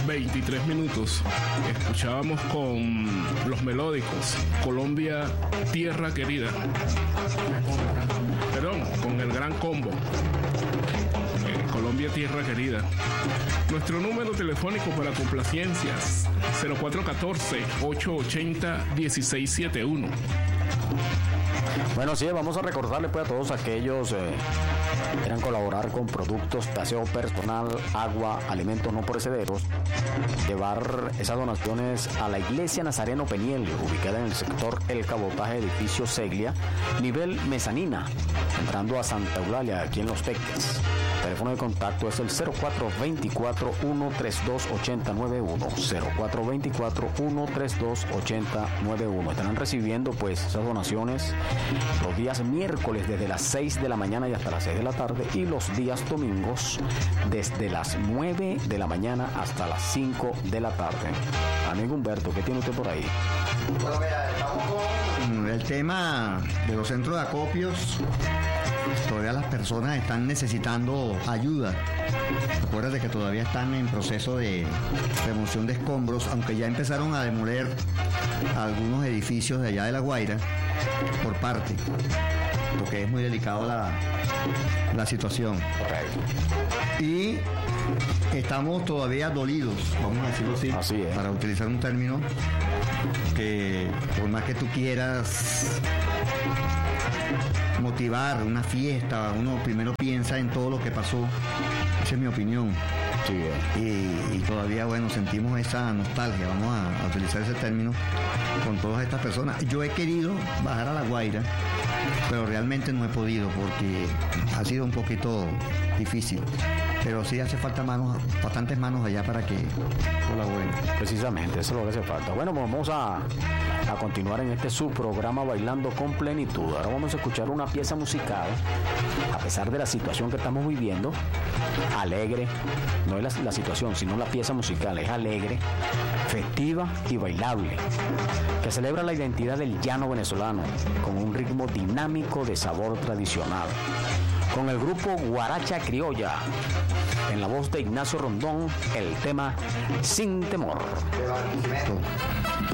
23 minutos. Escuchábamos con Los Melódicos, Colombia, Tierra Querida. Perdón, con el Gran Combo. Colombia, Tierra Querida. Nuestro número telefónico para complacencias, 0414-880-1671. Bueno, sí, vamos a recordarle pues a todos aquellos que quieran colaborar con productos de aseo personal, agua, alimentos no perecederos, llevar esas donaciones a la Iglesia Nazareno Peniel, ubicada en el sector El Cabotaje, edificio Seglia, nivel Mezanina, entrando a Santa Eulalia, aquí en Los Teques. El teléfono de contacto es el 0424-132-8091, 0424-132-8091. Estarán recibiendo pues esas donaciones los días miércoles desde las 6 de la mañana y hasta las 6 de la tarde, y los días domingos desde las 9 de la mañana hasta las 5 de la tarde. Amigo Humberto, ¿qué tiene usted por ahí? Bueno, mira, estamos con el tema de los centros de acopios. Todavía las personas están necesitando ayuda. Acuérdate que todavía están en proceso de remoción de escombros, aunque ya empezaron a demoler algunos edificios de allá de La Guaira por parte, porque es muy delicado la situación. Y estamos todavía dolidos, vamos a decirlo así, para utilizar un término que por más que tú quieras motivar una fiesta, uno primero piensa en todo lo que pasó. Esa es mi opinión. Sí, y todavía, bueno, sentimos esa nostalgia, vamos a utilizar ese término, con todas estas personas. Yo he querido bajar a La Guaira, pero realmente no he podido porque ha sido un poquito difícil. Pero sí hace falta bastantes manos allá para que colaboren. Precisamente, eso es lo que hace falta. Bueno, vamos a continuar en este subprograma Bailando con Plenitud. Ahora vamos a escuchar una pieza musical, a pesar de la situación que estamos viviendo, alegre. No es la situación, sino la pieza musical. Es alegre, festiva y bailable, que celebra la identidad del llano venezolano, con un ritmo dinámico de sabor tradicional. Con el grupo Guaracha Criolla, en la voz de Ignacio Rondón, el tema Sin Temor.